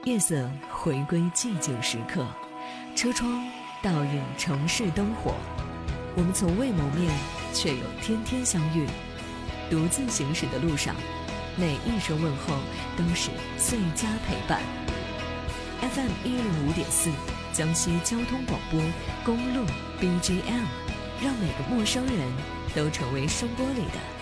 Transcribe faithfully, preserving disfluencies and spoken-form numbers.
夜色回归寂静时刻，车窗倒映城市灯火。我们从未谋面，却又天天相遇。独自行驶的路上，每一声问候都是最佳陪伴。F M 一零五点四，江西交通广播公路 B G M， 让每个陌生人都成为声波里的